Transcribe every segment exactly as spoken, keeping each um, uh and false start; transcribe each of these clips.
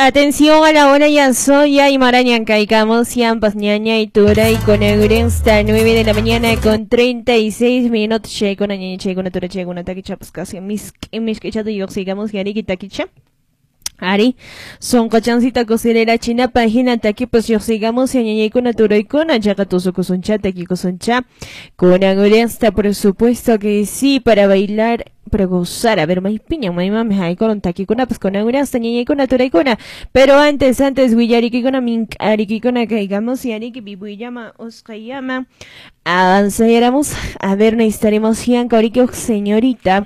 Atención a la hora ya soya y marañan caicamos yampas ñaña y tura y con hasta nueve de la mañana con treinta y seis minutos che con ñaña che con tura che con taquicha pues casi mis mis que chato yo sigamos y ari taquicha Ari, son cochancita cocinera china página taki pues yo sigamos y ñaña con tura y con achaca tu su cosoncha taki cosoncha con hasta por supuesto que sí para bailar para gozar, a ver, más piña, más mami, hay con taki con pues con una ñaña con tura y con pero antes, antes, Willariki con mink, ariki con caigamos y ariki bibuyama, oskayama, avanzaremos, a ver, necesitaremos yan caurique señorita.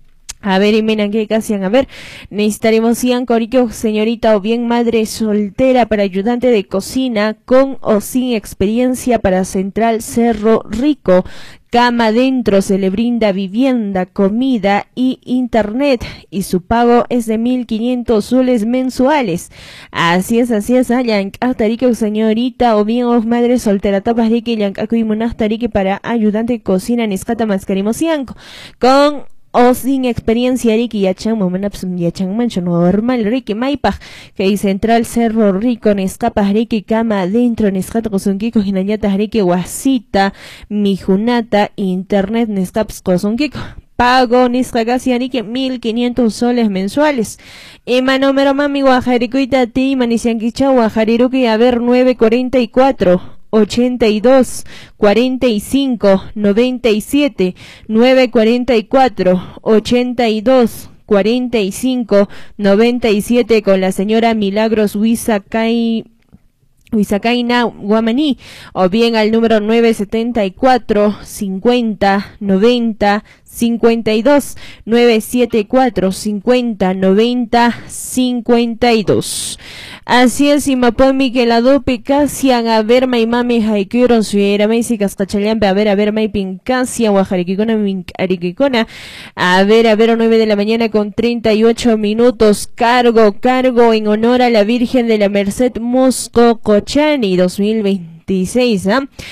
A ver, y miren qué casi a ver, necesitaremos Ian Coriquio, señorita o bien madre soltera para ayudante de cocina con o sin experiencia para Central Cerro Rico. Cama dentro, se le brinda vivienda, comida y internet y su pago es de mil quinientos soles mensuales. Así es, así es, Yank Astarique, señorita o bien o madre soltera, tapas de que Yank Akuimunastarique para ayudante de cocina, Nescata Mascarimo Yanko. Con o sin experiencia Riki Yachan Momanaps Yachan Mancho normal Riki Maipaj que Central Cerro Rico Nescapas Riki Cama adentro Nescata Cosunkiko Hinayata Riki Wasita Mijunata Internet Nescaps Cosunkiko pago Niscagasi Riki mil quinientos soles mensuales Ema número mami Guajarikuita ti Manisianquicha Guajariruki a ver nueve cuarenta y cuatro ochenta y dos, cuarenta y cinco, noventa y siete, nueve cuarenta y cuatro, ochenta y dos, cuarenta y cinco, noventa y siete con la señora Milagros Huizacay Huizacaina Guamaní o bien al número nueve setenta y cuatro, cincuenta, noventa, cincuenta y dos, nueve setenta y cuatro, cincuenta, noventa, cincuenta y dos. Así es, y mapomi que la dope casian a ver mai mami haikiron suera mai si cascachallampe a ver a ver mai pincasia guajarikikona arikikona a ver a ver nueve de la mañana con treinta y ocho minutos cargo cargo en honor a la Virgen de la Merced Mosco Cochani dos mil veintiséis ¿ah? ¿eh?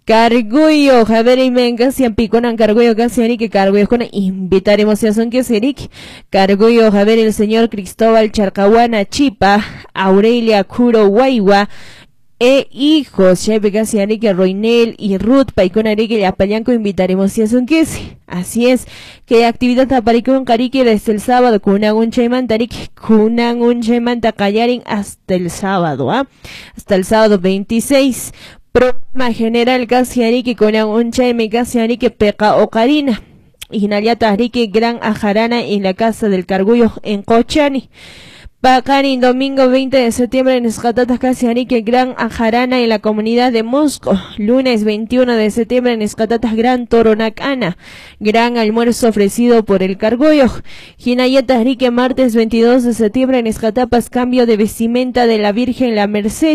Carguyo, Javier y Mencasian Piconan, Carguyo, casi que Carguyo con invitaremos a son que Serik, Carguyo, Javier el señor Cristóbal Charcahuana Chipa, Aurelia Curo Guaywa, e hijos, Chepe casi que Roinel y Ruth Paicona Rique y Apayanco invitaremos a son que así es, que actividad taparicón Carique desde el sábado, Kunan un Chayman Tarik, Kunan un Chayman Tacayarin hasta el sábado, ¿ah? ¿eh? Hasta el sábado veintiséis. Programa general Casiarique con Agonchaime Casiarique Peca Ocarina. Inaliata Arique Gran Ajarana en la casa del Cargullo en Cochani. Pacani domingo veinte de septiembre en Escatatas Casiarique Gran Ajarana en la comunidad de Mosco. Lunes veintiuno de septiembre en Escatatas Gran Toronacana. Gran almuerzo ofrecido por el Cargullo. Jinayata Arique martes veintidós de septiembre en Escatapas cambio de vestimenta de la Virgen La Merced.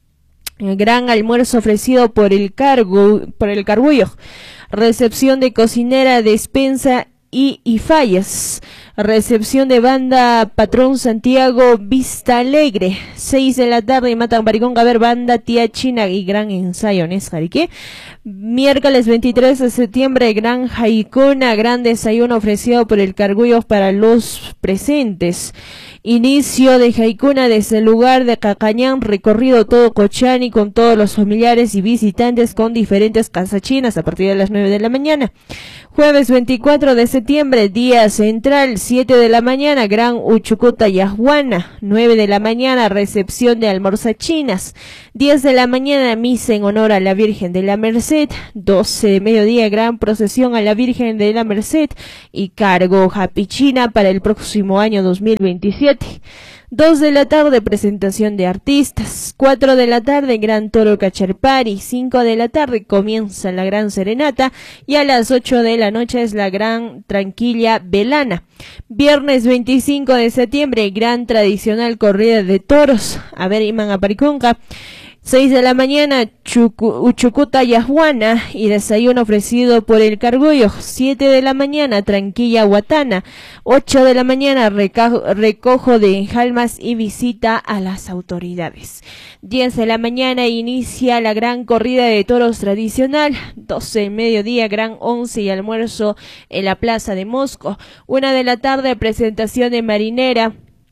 El gran almuerzo ofrecido por el cargo, por el Cargullo. Recepción de cocinera, despensa y, y fallas. Recepción de banda Patrón Santiago Vista Alegre. seis de la tarde, Matan Baricón, a ver, banda Tía China y gran ensayo, ¿Nescarique? Miércoles veintitrés de septiembre, gran Jaicona, gran desayuno ofrecido por el Cargullo para los presentes. Inicio de Jaicuna desde el lugar de Cacañán, recorrido todo Cochani con todos los familiares y visitantes con diferentes casachinas a partir de las nueve de la mañana. Jueves veinticuatro de septiembre, día central, siete de la mañana, gran Uchucuta Yahuana. nueve de la mañana, recepción de almorzachinas. diez de la mañana, misa en honor a la Virgen de la Merced. doce de mediodía, gran procesión a la Virgen de la Merced y cargo Japichina para el próximo año dos mil veintisiete. dos de la tarde, presentación de artistas. cuatro de la tarde, Gran Toro Cacharpari. cinco de la tarde, comienza la gran serenata. Y a las ocho de la noche es la gran tranquilla velana. Viernes veinticinco de septiembre, gran tradicional corrida de toros. A ver, Iman Aparicunca. seis de la mañana, Chucu, Uchucuta Yahuana y desayuno ofrecido por el Cargullo. siete de la mañana, Tranquilla Huatana. ocho de la mañana, recajo, recojo de enjalmas y visita a las autoridades. diez de la mañana, inicia la gran corrida de toros tradicional. doce del mediodía, gran once y almuerzo en la plaza de Mosco. una de la tarde, presentación de marinera.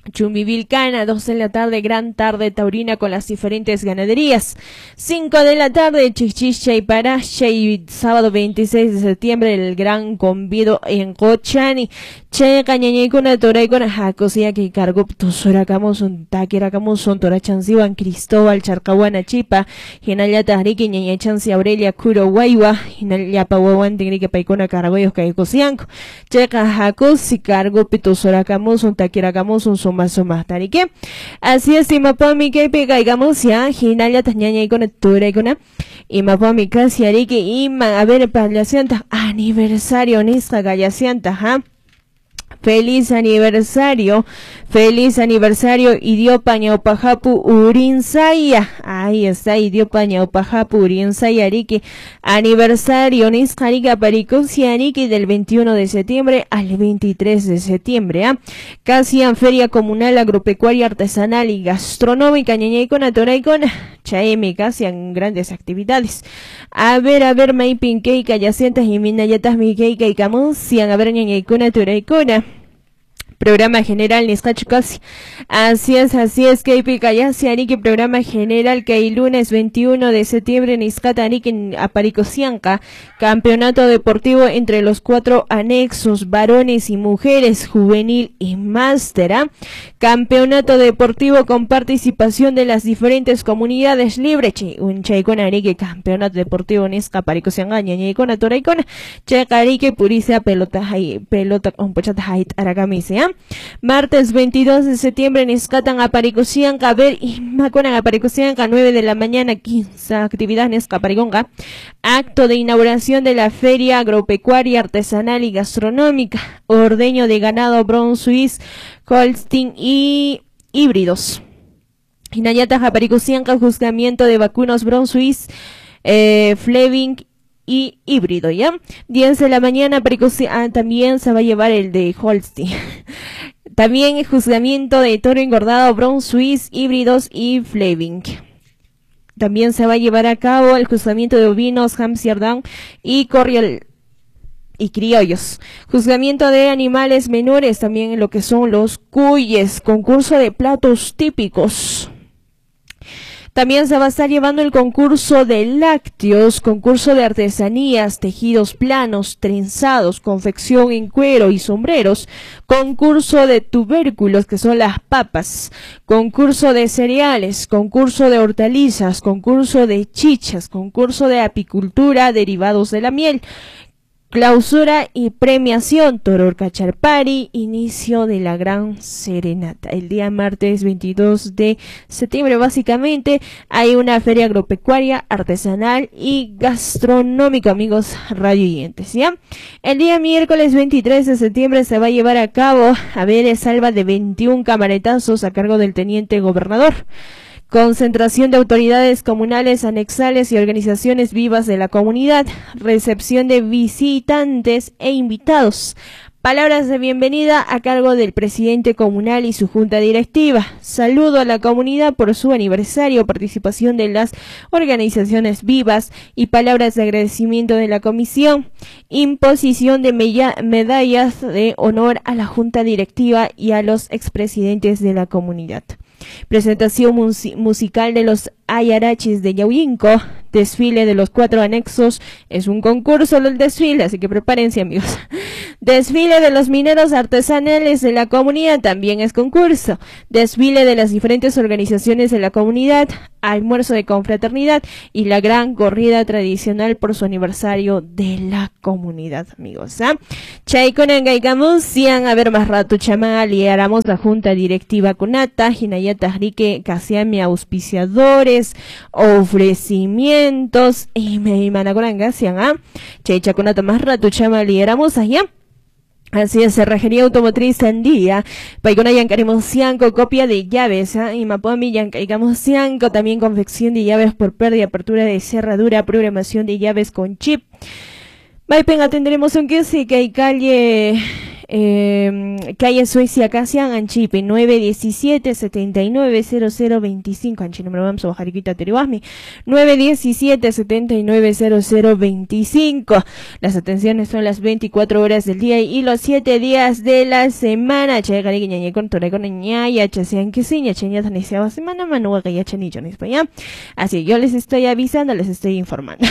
Chumbivilcana, dos de la tarde, gran tarde taurina con las diferentes ganaderías. cinco de la tarde, Chichicha y Paracha, y sábado veintiséis de septiembre, el gran convido en Cochani. Che, cañañicuna, toraicuna, jacosía que cargo, tosoracamos un taqueracamos un torachansiwan, Cristóbal, Charcahuana, Chipa, Hinayata, Rique, ñañachansi, Aurelia, Curo, Guayua, Hinayapa, Huahuan, Tigrique, Paicona, Caragoyos, Caicosianco. Che, jacos y cargo, tosoracamos un taqueracamos un más o más tarique. Así es, y mapami que pegaigamos ya, Hinaya tañaña y con tura y con y mapami casi arique y a ver palacianta aniversario nisca gallacianta, ha. Feliz aniversario, feliz aniversario, Idiopa Ñaupajapu Urinsaya. Ahí está, Idiopa Ñaupajapu Urinsaya, Arique. Aniversario, Niscarica Paricosi, Arique, del veintiuno de septiembre al veintitrés de septiembre. ¿eh? Casi en Feria Comunal Agropecuaria Artesanal y Gastronómica, Ñañaicona, Toraicona, Chaemi, casi en grandes actividades. A ver, a ver, Maipin Keika, Yacientas y Minayatas Mikeika y Camusian, a ver, Ñañaicona, Toraicona. Programa general Niscachucasi. Así es, así es, que Picayasi Arique, programa general que hay lunes veintiuno de septiembre Niscata Arique en Aparicocianca, campeonato deportivo entre los cuatro anexos, varones y mujeres, juvenil y máster. ¿eh? Campeonato deportivo con participación de las diferentes comunidades libres. Un chaicón Arique, campeonato deportivo Nisca Aparicocianca, ñañaicona, toraicona, chacarique, puricia, pelota, pelota, un pochata, hait, aracamise, ¿eh? Martes veintidós de septiembre en Escatan Aparicocianca, a ver, y Maconan Aparicocianca, nueve de la mañana, quince actividades en Escaparigonga. Acto de inauguración de la Feria Agropecuaria Artesanal y Gastronómica, ordeño de ganado Brown Swiss, Holstein y híbridos. Hinayata Aparicocianca, juzgamiento de vacunos Brown Swiss, eh, Fleming y híbrido, ¿ya? diez de la mañana, ah, también se va a llevar el de Holstein. También el juzgamiento de toro engordado, Brown Swiss, híbridos y Fleming. También se va a llevar a cabo el juzgamiento de ovinos, Hampshire Down y Corriel y criollos. Juzgamiento de animales menores, también en lo que son los cuyes, concurso de platos típicos. También se va a estar llevando el concurso de lácteos, concurso de artesanías, tejidos planos, trenzados, confección en cuero y sombreros, concurso de tubérculos, que son las papas, concurso de cereales, concurso de hortalizas, concurso de chichas, concurso de apicultura, derivados de la miel. Clausura y premiación, Toror Cacharpari, inicio de la gran serenata. El día martes veintidós de septiembre, básicamente, hay una feria agropecuaria, artesanal y gastronómica, amigos radioyentes, ¿ya? El día miércoles veintitrés de septiembre se va a llevar a cabo, a ver, salva de veintiún camaretazos a cargo del teniente gobernador. Concentración de autoridades comunales, anexales y organizaciones vivas de la comunidad. Recepción de visitantes e invitados. Palabras de bienvenida a cargo del presidente comunal y su junta directiva. Saludo a la comunidad por su aniversario, participación de las organizaciones vivas y palabras de agradecimiento de la comisión. Imposición de medallas de honor a la junta directiva y a los expresidentes de la comunidad. Presentación mus musical de los Ayarachis de Yauyinco, desfile de los cuatro anexos, es un concurso del desfile, así que prepárense, amigos. Desfile de los mineros artesanales de la comunidad, también es concurso. Desfile de las diferentes organizaciones de la comunidad, almuerzo de confraternidad y la gran corrida tradicional por su aniversario de la comunidad, amigos. ¿ah? Chaikonangaikamus, sian a ver más rato chamal y haramos la junta directiva conata, Hinayata Rique, Casiami, auspiciadores, ofrecimientos y me managoranga, sian a Chaichaconata más rato chamal y haramos allá. Así es, Cerrajería Automotriz Sandía, Paicona Yancarimosianco, copia de llaves, ¿eh? y Mapomi Yancarimosianco, también confección de llaves por pérdida, apertura de cerradura, programación de llaves con chip. Maipen, atenderemos un que sí que hay calle Eh, calle Suecia, Casian, Anchipe, nueve diecisiete, setenta y nueve, cero cero veinticinco, Anchi, número vamos a bajar y quita Terihuasmi, nueve diecisiete, setenta y nueve, cero cero veinticinco. Las atenciones son las veinticuatro horas del día y los siete días de la semana. Che, cari, ñañe, con tore, con ñaya, chasean que sí, ñacheña, taniciaba semana, manuga, ya chenicho, ni españa. Así, yo les estoy avisando, les estoy informando.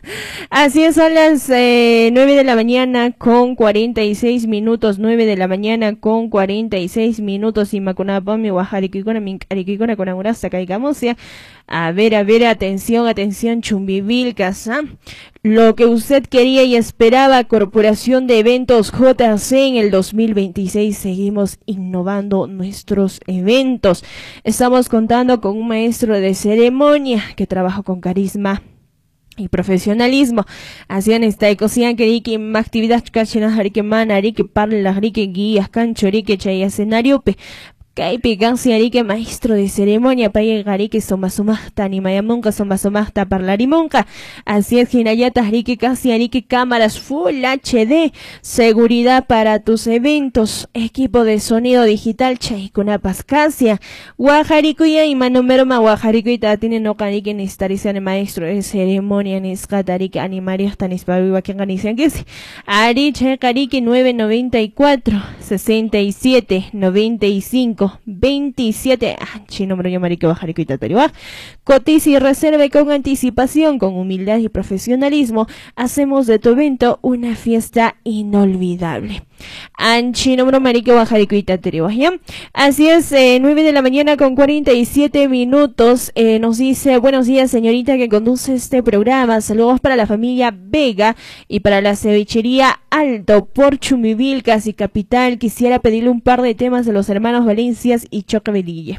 Así es, son las eh, nueve de la mañana con cuarenta y seis minutos, nueve de la mañana con cuarenta y seis minutos, y Macunapami, Guajarikikona, Minkarikikona, con Agurasta, Caicamosia. A ver, a ver, atención, atención, Chumbivilcas, ¿ah? Lo que usted quería y esperaba, Corporación de Eventos J C en el dos mil veintiséis, seguimos innovando nuestros eventos. Estamos contando con un maestro de ceremonia que trabaja con carisma y profesionalismo. Hacían esta ecosian que riki actividad cachina harike manari que parla rike guías cancho rike chay escenario pe Kai picansi arike maestro de ceremonia para llegar que soma sumasta ni mayamunca soma sumasta parlarimunca. Así es, Ginayata arike casi arike cámaras Full H D, seguridad para tus eventos, equipo de sonido digital chaikuna pascasia, Guajarikuya y manumero ma Guajarikuita tiene no canike ni estarician maestro de ceremonia ni escatarike animarios tan ispaviva que organizan que si ari chakarike nueve noventa y cuatro, sesenta y siete, noventa y cinco veintisiete, anchi número yo marique bajar y Perú. Cotiza y reserve con anticipación, con humildad y profesionalismo. Hacemos de tu evento una fiesta inolvidable. Anchi número marique bajar y Perú. Así es, eh, nueve de la mañana con cuarenta y siete minutos. Eh, nos dice, buenos días señorita que conduce este programa. Saludos para la familia Vega y para la cevichería Alto por Chumbivilcas y Capital. Quisiera pedirle un par de temas de los hermanos Valencias y Chocabelille.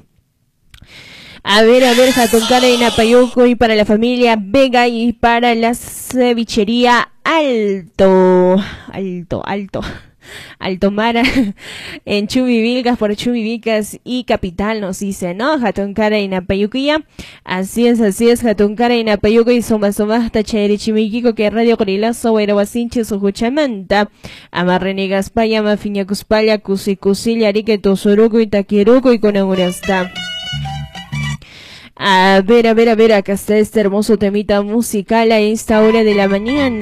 A ver, a ver, Jatonkara y Napayuco y para la familia Vega y para la cevichería Alto. Alto, alto. Alto Mara en Chumbivilcas por Chumbivilcas y Capital nos dice, ¿no? Jatonkara y Napayuquilla. Así es, así es, Jatonkara y Napayuco y Soma Soma Tachayri Chimiquico que Radio Corilazo, Guairahuasinche, Sujuchamanta, Amarrenigas Paya, Mafiñacuspaya, Cusicusilia, Arique, Tosoruco y Taquiruco y Conagurasta. A ver, a ver, a ver, acá está este hermoso temita musical a esta hora de la mañana.